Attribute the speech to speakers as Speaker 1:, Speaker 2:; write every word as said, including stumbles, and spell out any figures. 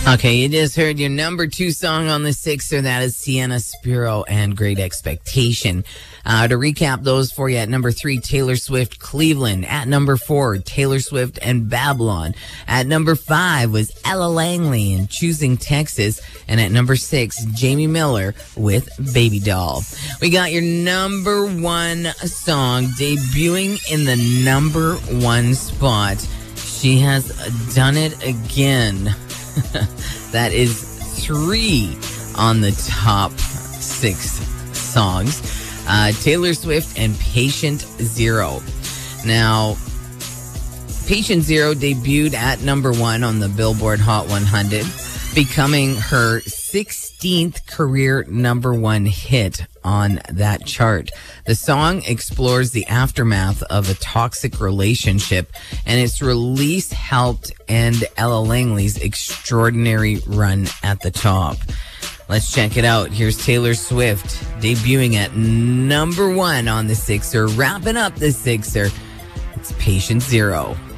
Speaker 1: Okay, you just heard your number two song on the Sixer. That is Sienna Spiro and Great Expectation. Uh, to recap those for you, at number three, Taylor Swift, Cleveland. At number four, Taylor Swift and Babylon. At number five was Ella Langley and Choosing Texas. And at number six, Jamie Miller with Baby Doll. We got your number one song debuting in the number one spot. She has done it again. That is three on the top six songs. Uh, Taylor Swift and Patient Zero. Now, Patient Zero debuted at number one on the Billboard Hot one hundred, becoming her sixteenth career number one hit on that chart. The song explores the aftermath of a toxic relationship, and its release helped end Ella Langley's extraordinary run at the top. Let's check it out. Here's Taylor Swift debuting at number one on the Sixer, wrapping up the Sixer. It's Patient Zero.